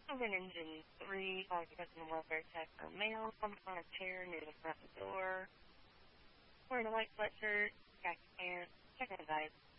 of an engine 3, quality customer welfare check for male, slumped on a chair near the front door, wearing a white sweatshirt, khaki pants, checking his eyes.